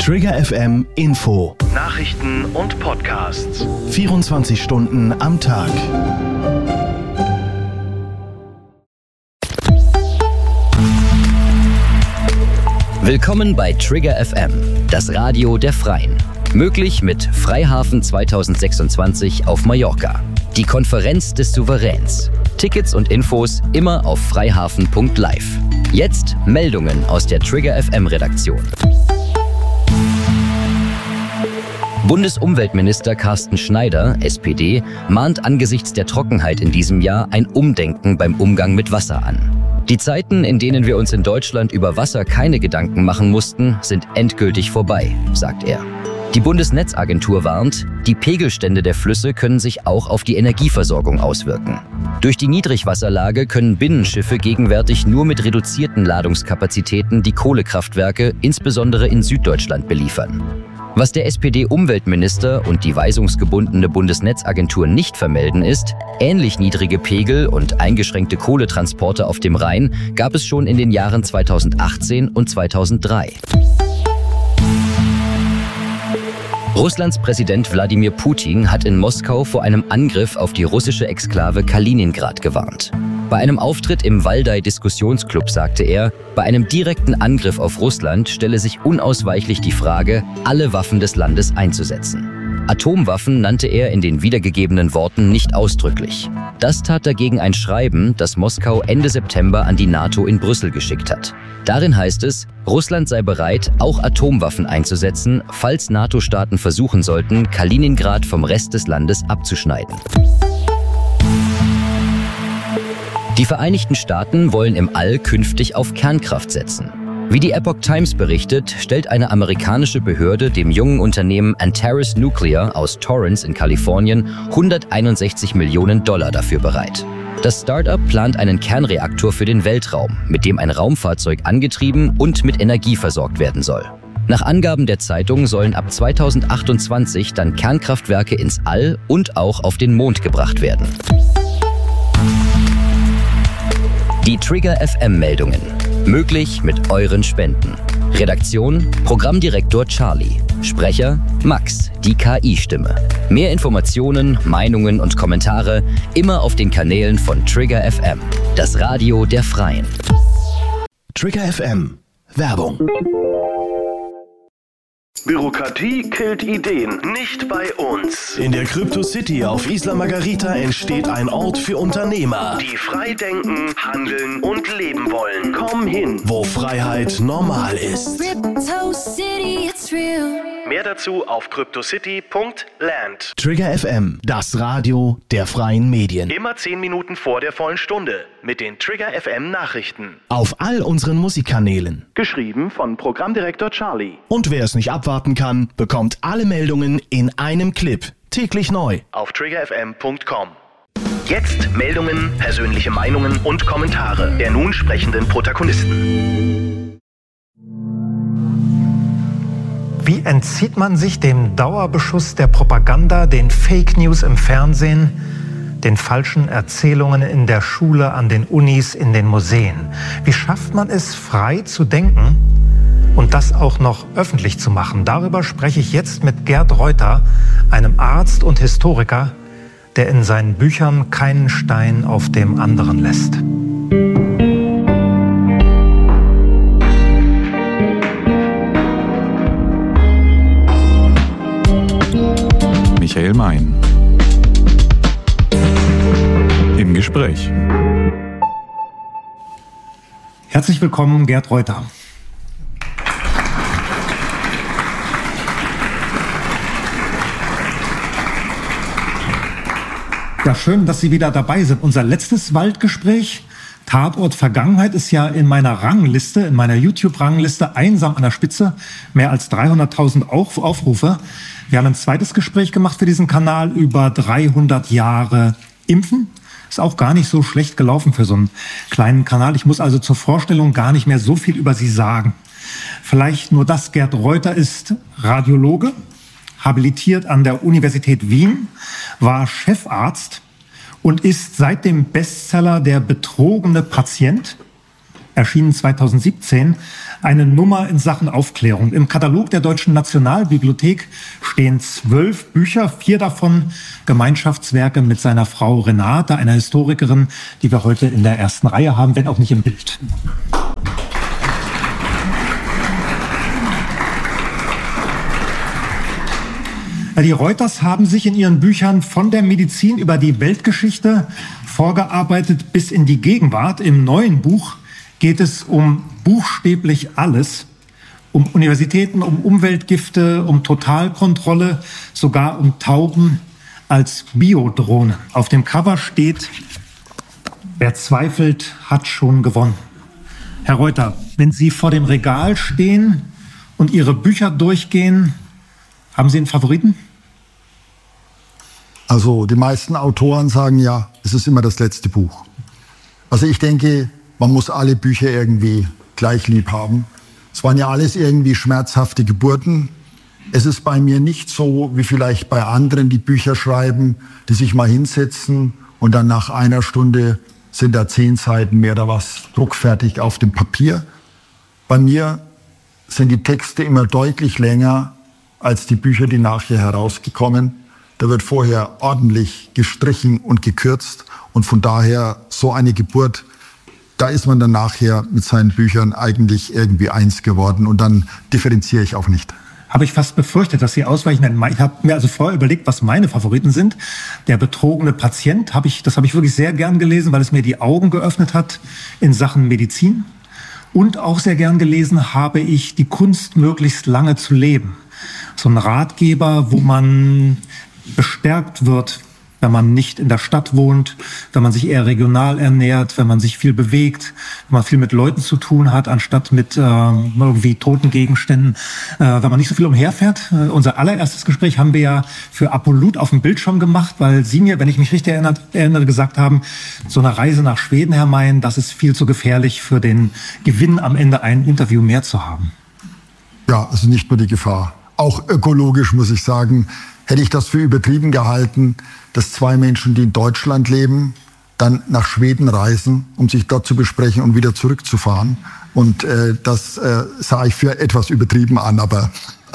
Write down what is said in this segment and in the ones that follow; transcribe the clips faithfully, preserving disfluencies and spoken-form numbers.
Trigger F M Info. Nachrichten und Podcasts. vierundzwanzig Stunden am Tag. Willkommen bei Trigger F M, das Radio der Freien. Möglich mit Freihafen zweitausendsechsundzwanzig auf Mallorca. Die Konferenz des Souveräns. Tickets und Infos immer auf freihafen punkt live. Jetzt Meldungen aus der Trigger F M-Redaktion. Bundesumweltminister Carsten Schneider, S P D, mahnt angesichts der Trockenheit in diesem Jahr ein Umdenken beim Umgang mit Wasser an. Die Zeiten, in denen wir uns in Deutschland über Wasser keine Gedanken machen mussten, sind endgültig vorbei, sagt er. Die Bundesnetzagentur warnt, die Pegelstände der Flüsse können sich auch auf die Energieversorgung auswirken. Durch die Niedrigwasserlage können Binnenschiffe gegenwärtig nur mit reduzierten Ladungskapazitäten die Kohlekraftwerke, insbesondere in Süddeutschland, beliefern. Was der S P D-Umweltminister und die weisungsgebundene Bundesnetzagentur nicht vermelden ist, ähnlich niedrige Pegel und eingeschränkte Kohletransporte auf dem Rhein gab es schon in den Jahren zweitausendachtzehn und zweitausenddrei. Russlands Präsident Wladimir Putin hat in Moskau vor einem Angriff auf die russische Exklave Kaliningrad gewarnt. Bei einem Auftritt im Waldai-Diskussionsclub sagte er, bei einem direkten Angriff auf Russland stelle sich unausweichlich die Frage, alle Waffen des Landes einzusetzen. Atomwaffen nannte er in den wiedergegebenen Worten nicht ausdrücklich. Das tat dagegen ein Schreiben, das Moskau Ende September an die NATO in Brüssel geschickt hat. Darin heißt es, Russland sei bereit, auch Atomwaffen einzusetzen, falls NATO-Staaten versuchen sollten, Kaliningrad vom Rest des Landes abzuschneiden. Die Vereinigten Staaten wollen im All künftig auf Kernkraft setzen. Wie die Epoch Times berichtet, stellt eine amerikanische Behörde dem jungen Unternehmen Antares Nuclear aus Torrance in Kalifornien hunderteinundsechzig Millionen Dollar dafür bereit. Das Start-up plant einen Kernreaktor für den Weltraum, mit dem ein Raumfahrzeug angetrieben und mit Energie versorgt werden soll. Nach Angaben der Zeitung sollen ab zweitausendachtundzwanzig dann Kernkraftwerke ins All und auch auf den Mond gebracht werden. Die Trigger F M-Meldungen. Möglich mit euren Spenden. Redaktion: Programmdirektor Charlie. Sprecher: Max, die K I-Stimme. Mehr Informationen, Meinungen und Kommentare immer auf den Kanälen von Trigger F M, das Radio der Freien. Trigger F M. Werbung. Bürokratie killt Ideen, nicht bei uns. In der Crypto City auf Isla Margarita entsteht ein Ort für Unternehmer, Die frei denken, handeln und leben wollen. Komm hin. wo Freiheit normal ist. Crypto City, it's real. Mehr dazu auf cryptocity punkt land. Trigger F M, das Radio der freien Medien. Immer zehn Minuten vor der vollen Stunde mit den Trigger F M Nachrichten. Auf all unseren Musikkanälen. Geschrieben von Programmdirektor Charlie. Und wer es nicht abwarten kann, bekommt alle Meldungen in einem Clip. Täglich neu. Auf trigger f m punkt com. Jetzt Meldungen, persönliche Meinungen und Kommentare der nun sprechenden Protagonisten. Wie entzieht man sich dem Dauerbeschuss der Propaganda, den Fake News im Fernsehen, den falschen Erzählungen in der Schule, an den Unis, in den Museen? Wie schafft man es, frei zu denken und das auch noch öffentlich zu machen? Darüber spreche ich jetzt mit Gerd Reuter, einem Arzt und Historiker, der in seinen Büchern keinen Stein auf dem anderen lässt. Michael Mein. Im Gespräch. Herzlich willkommen, Gerd Reuter. Ja, schön, dass Sie wieder dabei sind. Unser letztes Waldgespräch, Tatort Vergangenheit, ist ja in meiner Rangliste, in meiner YouTube-Rangliste einsam an der Spitze. Mehr als dreihunderttausend Aufrufe. Wir haben ein zweites Gespräch gemacht für diesen Kanal über dreihundert Jahre Impfen. Ist auch gar nicht so schlecht gelaufen für so einen kleinen Kanal. Ich muss also zur Vorstellung gar nicht mehr so viel über Sie sagen. Vielleicht nur das: Gerd Reuter ist Radiologe, habilitiert an der Universität Wien, war Chefarzt und ist seit dem Bestseller Der betrogene Patient, erschienen zweitausendsiebzehn, eine Nummer in Sachen Aufklärung. Im Katalog der Deutschen Nationalbibliothek stehen zwölf Bücher, vier davon Gemeinschaftswerke mit seiner Frau Renate, einer Historikerin, die wir heute in der ersten Reihe haben, wenn auch nicht im Bild. Die Reuters haben sich in ihren Büchern von der Medizin über die Weltgeschichte vorgearbeitet bis in die Gegenwart. Im neuen Buch geht es um buchstäblich alles, um Universitäten, um Umweltgifte, um Totalkontrolle, sogar um Tauben als Biodrohne. Auf dem Cover steht: Wer zweifelt, hat schon gewonnen. Herr Reuter, wenn Sie vor dem Regal stehen und Ihre Bücher durchgehen, haben Sie einen Favoriten? Also die meisten Autoren sagen ja, es ist immer das letzte Buch. Also ich denke, man muss alle Bücher irgendwie gleich lieb haben. Es waren ja alles irgendwie schmerzhafte Geburten. Es ist bei mir nicht so, wie vielleicht bei anderen, die Bücher schreiben, die sich mal hinsetzen und dann nach einer Stunde sind da zehn Seiten mehr oder was druckfertig auf dem Papier. Bei mir sind die Texte immer deutlich länger als die Bücher, die nachher herausgekommen. Da wird vorher ordentlich gestrichen und gekürzt. Und von daher so eine Geburt, da ist man dann nachher mit seinen Büchern eigentlich irgendwie eins geworden. Und dann differenziere ich auch nicht. Habe ich fast befürchtet, dass Sie ausweichen werden. Ich habe mir also vorher überlegt, was meine Favoriten sind. Der betrogene Patient, habe ich, das habe ich wirklich sehr gern gelesen, weil es mir die Augen geöffnet hat in Sachen Medizin. Und auch sehr gern gelesen habe ich Die Kunst, möglichst lange zu leben. So ein Ratgeber, wo man bestärkt wird, wenn man nicht in der Stadt wohnt, wenn man sich eher regional ernährt, wenn man sich viel bewegt, wenn man viel mit Leuten zu tun hat, anstatt mit äh, irgendwie toten Gegenständen, äh, wenn man nicht so viel umherfährt. Äh, unser allererstes Gespräch haben wir ja für Apolut auf dem Bildschirm gemacht, weil Sie mir, wenn ich mich richtig erinnert, erinnere, gesagt haben, so eine Reise nach Schweden, Herr Mein, das ist viel zu gefährlich für den Gewinn, am Ende ein Interview mehr zu haben. Ja, also nicht nur die Gefahr. Auch ökologisch muss ich sagen, hätte ich das für übertrieben gehalten, dass zwei Menschen, die in Deutschland leben, dann nach Schweden reisen, um sich dort zu besprechen und wieder zurückzufahren. Und äh, das äh, sah ich für etwas übertrieben an, aber...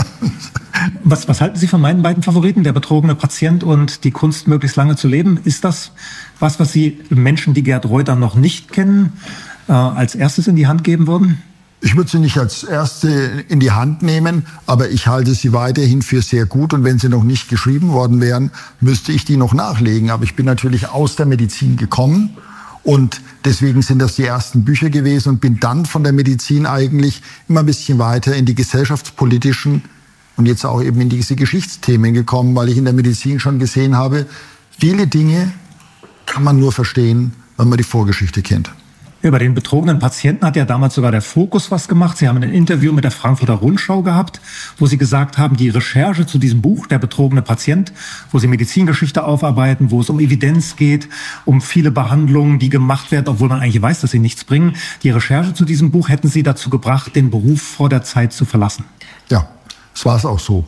was, was halten Sie von meinen beiden Favoriten, Der betrogene Patient und Die Kunst, möglichst lange zu leben? Ist das was, was Sie Menschen, die Gerd Reuter noch nicht kennen, äh, als erstes in die Hand geben würden? Ich würde sie nicht als erste in die Hand nehmen, aber ich halte sie weiterhin für sehr gut. Und wenn sie noch nicht geschrieben worden wären, müsste ich die noch nachlegen. Aber ich bin natürlich aus der Medizin gekommen und deswegen sind das die ersten Bücher gewesen und bin dann von der Medizin eigentlich immer ein bisschen weiter in die gesellschaftspolitischen und jetzt auch eben in diese Geschichtsthemen gekommen, weil ich in der Medizin schon gesehen habe, viele Dinge kann man nur verstehen, wenn man die Vorgeschichte kennt. Über den betrogenen Patienten hat ja damals sogar der Fokus was gemacht. Sie haben ein Interview mit der Frankfurter Rundschau gehabt, wo Sie gesagt haben, die Recherche zu diesem Buch, Der betrogene Patient, wo Sie Medizingeschichte aufarbeiten, wo es um Evidenz geht, um viele Behandlungen, die gemacht werden, obwohl man eigentlich weiß, dass sie nichts bringen. Die Recherche zu diesem Buch hätten Sie dazu gebracht, den Beruf vor der Zeit zu verlassen. Ja, das war es auch so.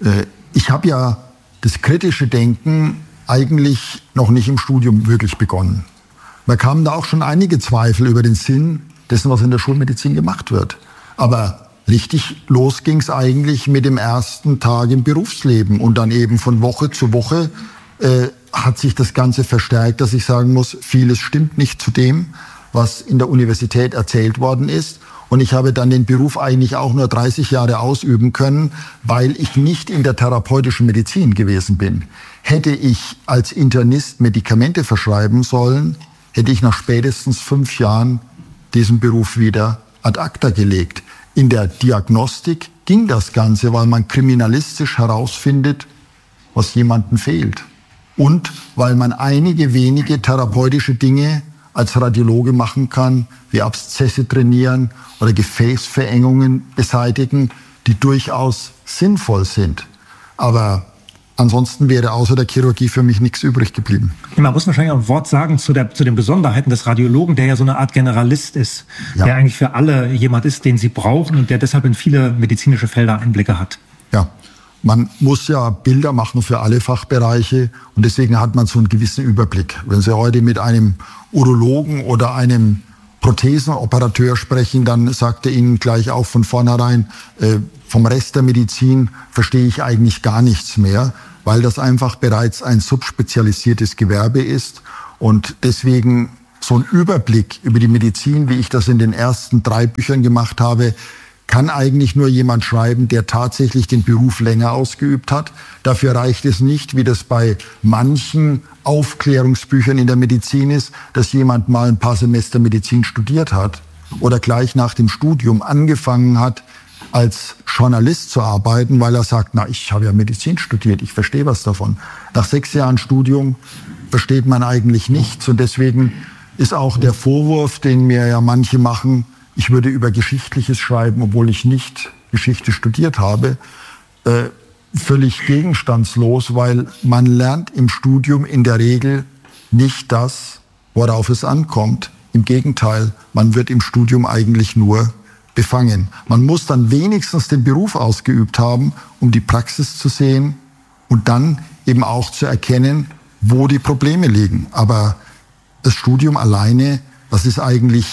Ich habe ja das kritische Denken eigentlich noch nicht im Studium wirklich begonnen. Da kamen da auch schon einige Zweifel über den Sinn dessen, was in der Schulmedizin gemacht wird. Aber richtig los ging es eigentlich mit dem ersten Tag im Berufsleben. Und dann eben von Woche zu Woche äh, hat sich das Ganze verstärkt, dass ich sagen muss, vieles stimmt nicht zu dem, was in der Universität erzählt worden ist. Und ich habe dann den Beruf eigentlich auch nur dreißig Jahre ausüben können, weil ich nicht in der therapeutischen Medizin gewesen bin. Hätte ich als Internist Medikamente verschreiben sollen, hätte ich nach spätestens fünf Jahren diesen Beruf wieder ad acta gelegt. In der Diagnostik ging das Ganze, weil man kriminalistisch herausfindet, was jemandem fehlt. Und weil man einige wenige therapeutische Dinge als Radiologe machen kann, wie Abszesse trainieren oder Gefäßverengungen beseitigen, die durchaus sinnvoll sind. Aber ansonsten wäre außer der Chirurgie für mich nichts übrig geblieben. Man muss wahrscheinlich auch ein Wort sagen zu, der, zu den Besonderheiten des Radiologen, der ja so eine Art Generalist ist, ja. Der eigentlich für alle jemand ist, den sie brauchen und der deshalb in viele medizinische Felder Einblicke hat. Ja, man muss ja Bilder machen für alle Fachbereiche und deswegen hat man so einen gewissen Überblick. Wenn Sie heute mit einem Urologen oder einem Prothesenoperateur sprechen, dann sagt er Ihnen gleich auch von vornherein, äh, vom Rest der Medizin verstehe ich eigentlich gar nichts mehr, weil das einfach bereits ein subspezialisiertes Gewerbe ist. Und deswegen so ein Überblick über die Medizin, wie ich das in den ersten drei Büchern gemacht habe, kann eigentlich nur jemand schreiben, der tatsächlich den Beruf länger ausgeübt hat. Dafür reicht es nicht, wie das bei manchen Aufklärungsbüchern in der Medizin ist, dass jemand mal ein paar Semester Medizin studiert hat oder gleich nach dem Studium angefangen hat, als Journalist zu arbeiten, weil er sagt, na, ich habe ja Medizin studiert, ich verstehe was davon. Nach sechs Jahren Studium versteht man eigentlich nichts. Und deswegen ist auch der Vorwurf, den mir ja manche machen, ich würde über Geschichtliches schreiben, obwohl ich nicht Geschichte studiert habe, äh, völlig gegenstandslos, weil man lernt im Studium in der Regel nicht das, worauf es ankommt. Im Gegenteil, man wird im Studium eigentlich nur befangen. Man muss dann wenigstens den Beruf ausgeübt haben, um die Praxis zu sehen und dann eben auch zu erkennen, wo die Probleme liegen. Aber das Studium alleine, das ist eigentlich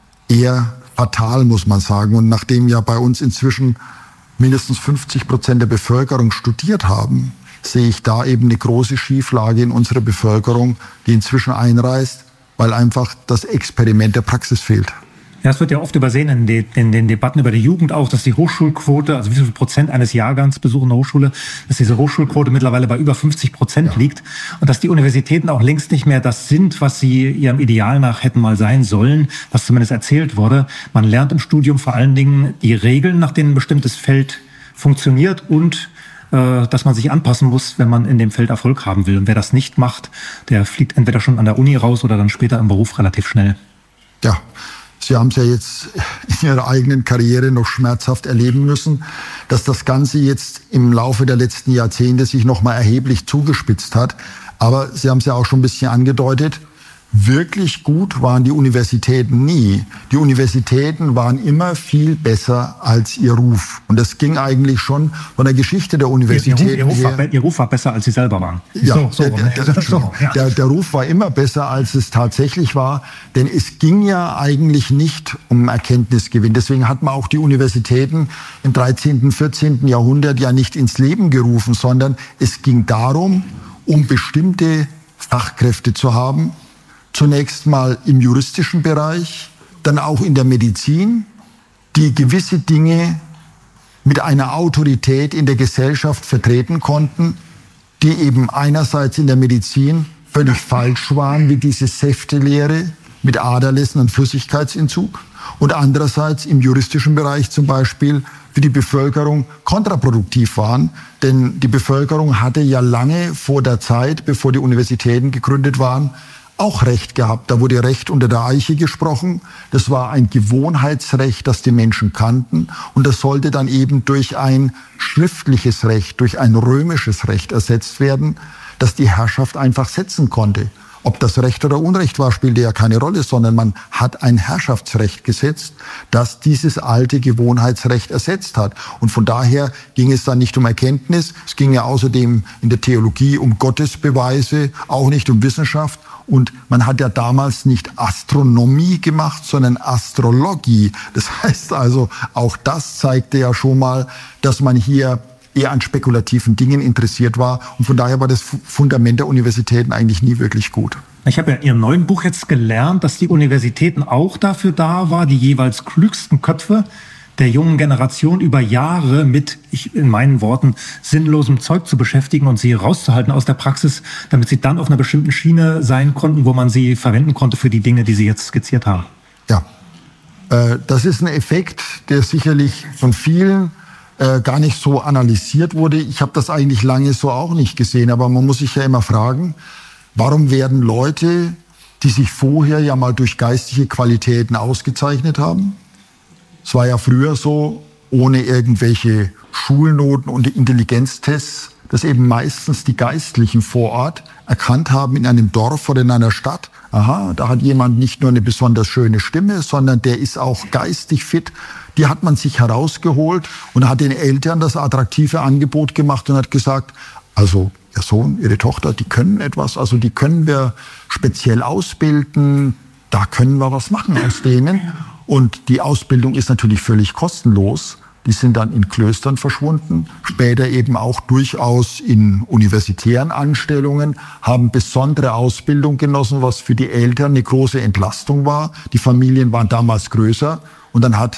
eher fatal, muss man sagen. Und nachdem ja bei uns inzwischen mindestens fünfzig Prozent der Bevölkerung studiert haben, sehe ich da eben eine große Schieflage in unserer Bevölkerung, die inzwischen einreißt, weil einfach das Experiment der Praxis fehlt. Ja, es wird ja oft übersehen in, de, in den Debatten über die Jugend auch, dass die Hochschulquote, also wie viel Prozent eines Jahrgangs besuchen eine Hochschule, dass diese Hochschulquote mittlerweile bei über fünfzig Prozent ja. liegt und dass die Universitäten auch längst nicht mehr das sind, was sie ihrem Ideal nach hätten mal sein sollen, was zumindest erzählt wurde. Man lernt im Studium vor allen Dingen die Regeln, nach denen ein bestimmtes Feld funktioniert und äh, dass man sich anpassen muss, wenn man in dem Feld Erfolg haben will. Und wer das nicht macht, der fliegt entweder schon an der Uni raus oder dann später im Beruf relativ schnell. Ja. Sie haben es ja jetzt in Ihrer eigenen Karriere noch schmerzhaft erleben müssen, dass das Ganze jetzt im Laufe der letzten Jahrzehnte sich noch mal erheblich zugespitzt hat. Aber Sie haben es ja auch schon ein bisschen angedeutet, wirklich gut waren die Universitäten nie. Die Universitäten waren immer viel besser als ihr Ruf. Und das ging eigentlich schon von der Geschichte der Universitäten ihr, ihr, Ruf, ihr, Ruf war, ihr Ruf war besser, als sie selber waren. Ja, so, so, der, der, der, so, ja. der, der Ruf war immer besser, als es tatsächlich war. Denn es ging ja eigentlich nicht um Erkenntnisgewinn. Deswegen hat man auch die Universitäten im dreizehnten, vierzehnten Jahrhundert ja nicht ins Leben gerufen, sondern es ging darum, um bestimmte Fachkräfte zu haben, zunächst mal im juristischen Bereich, dann auch in der Medizin, die gewisse Dinge mit einer Autorität in der Gesellschaft vertreten konnten, die eben einerseits in der Medizin völlig falsch waren, wie diese Säftelehre mit Aderlässen und Flüssigkeitsentzug, und andererseits im juristischen Bereich zum Beispiel für die Bevölkerung kontraproduktiv waren. Denn die Bevölkerung hatte ja lange vor der Zeit, bevor die Universitäten gegründet waren, auch Recht gehabt. Da wurde Recht unter der Eiche gesprochen. Das war ein Gewohnheitsrecht, das die Menschen kannten. Und das sollte dann eben durch ein schriftliches Recht, durch ein römisches Recht ersetzt werden, das die Herrschaft einfach setzen konnte. Ob das Recht oder Unrecht war, spielte ja keine Rolle, sondern man hat ein Herrschaftsrecht gesetzt, das dieses alte Gewohnheitsrecht ersetzt hat. Und von daher ging es dann nicht um Erkenntnis. Es ging ja außerdem in der Theologie um Gottesbeweise, auch nicht um Wissenschaft. Und man hat ja damals nicht Astronomie gemacht, sondern Astrologie. Das heißt also, auch das zeigte ja schon mal, dass man hier eher an spekulativen Dingen interessiert war. Und von daher war das Fundament der Universitäten eigentlich nie wirklich gut. Ich habe ja in Ihrem neuen Buch jetzt gelernt, dass die Universitäten auch dafür da war, die jeweils klügsten Köpfe der jungen Generation über Jahre mit, ich, in meinen Worten, sinnlosem Zeug zu beschäftigen und sie rauszuhalten aus der Praxis, damit sie dann auf einer bestimmten Schiene sein konnten, wo man sie verwenden konnte für die Dinge, die Sie jetzt skizziert haben. Ja, äh, das ist ein Effekt, der sicherlich von vielen äh, gar nicht so analysiert wurde. Ich habe das eigentlich lange so auch nicht gesehen, aber man muss sich ja immer fragen, warum werden Leute, die sich vorher ja mal durch geistige Qualitäten ausgezeichnet haben, es war ja früher so, ohne irgendwelche Schulnoten und Intelligenztests, dass eben meistens die Geistlichen vor Ort erkannt haben in einem Dorf oder in einer Stadt, aha, da hat jemand nicht nur eine besonders schöne Stimme, sondern der ist auch geistig fit. Die hat man sich herausgeholt und hat den Eltern das attraktive Angebot gemacht und hat gesagt, also Ihr Sohn, Ihre Tochter, die können etwas, also die können wir speziell ausbilden, da können wir was machen aus denen. Und die Ausbildung ist natürlich völlig kostenlos. Die sind dann in Klöstern verschwunden, später eben auch durchaus in universitären Anstellungen, haben besondere Ausbildung genossen, was für die Eltern eine große Entlastung war. Die Familien waren damals größer und dann hat